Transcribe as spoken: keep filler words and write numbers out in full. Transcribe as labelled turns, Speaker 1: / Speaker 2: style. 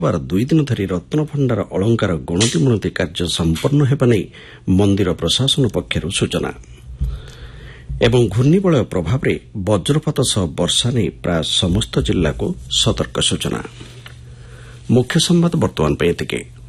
Speaker 1: ବାର ଦୁଇ ଦିନ ଧରି ରତ୍ନଭଣ୍ଡାର ଅଳଙ୍କାର ଗଣତି ମଣତି କାର୍ଯ୍ୟ ସମ୍ପନ୍ନ ହେବା ନେଇ ମନ୍ଦିର ପ୍ରଶାସନ ପକ୍ଷରୁ ସୂଚନା। ଏବଂ ଘୂର୍ଣ୍ଣିବଳୟ ପ୍ରଭାବରେ ବଜ୍ରପାତ ସହ ବର୍ଷା ନେଇ ପ୍ରାୟ ସମସ୍ତ ଜିଲ୍ଲାକୁ ସତର୍କ ସୂଚନା। ମୁଖ୍ୟ ସମ୍ବାଦ ବର୍ତ୍ତମାନ ପାଇଁ ଏତିକି।